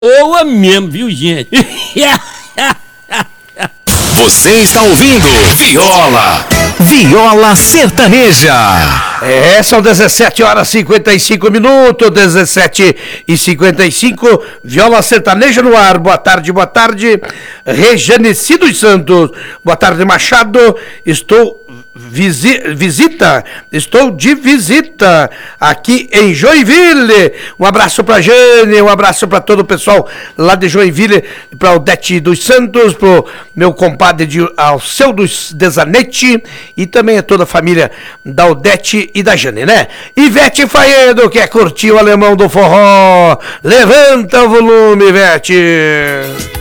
Boa mesmo, viu, gente? Você está ouvindo Viola Sertaneja. São 17 horas e 55 minutos, 17h55, Viola Sertaneja no ar. Boa tarde, Rejaneci dos Santos. Boa tarde, Machado. Estou de visita aqui em Joinville. Um abraço pra Jane, um abraço pra todo o pessoal lá de Joinville, pra Odete dos Santos, pro meu compadre Alceu dos Desanete e também a toda a família da Odete e da Jane, né? Ivete Faedo, quer curtir o alemão do forró? Levanta o volume, Ivete!